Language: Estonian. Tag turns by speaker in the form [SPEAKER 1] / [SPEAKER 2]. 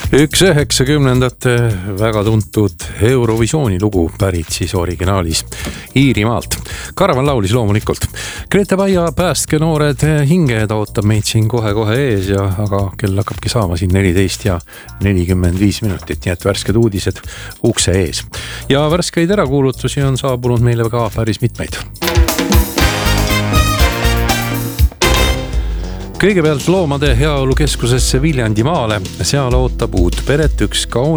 [SPEAKER 1] Üks 90ndate väga tuntud Eurovisiooni lugu pärit siis originaalis Iirimaalt. Karavan laulis loomulikult. Grete Baia Päästke noored hinged ootab meid siin kohe ees, aga kell hakkabki saama siin 14 ja 45 minutit, nii et värsked uudised ukse ees. Ja värskeid erakuulutusi on saabunud meile ka päris mitmeid. Kõigepealt Loomade heaolu keskusesse Viljandi maale. Seal ootab uut peret üks kaunis